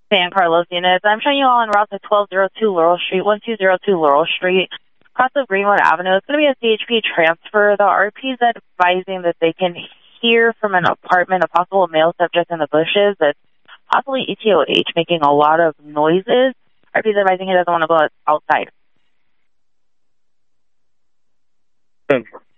San Carlos units. I'm showing you all en route to 1202 Laurel Street, 1202 Laurel Street, across of Greenwood Avenue. It's going to be a CHP transfer. The RP is advising that they can hear from an apartment a possible male subject in the bushes that's possibly ETOH, making a lot of noises. RP is advising he doesn't want to go outside.